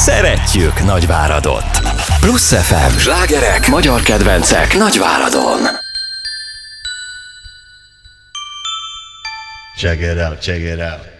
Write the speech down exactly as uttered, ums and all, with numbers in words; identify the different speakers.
Speaker 1: Szeretjük Nagyváradot. Plusz ef em, slágerek, magyar kedvencek Nagyváradon.
Speaker 2: Check it out, check it out.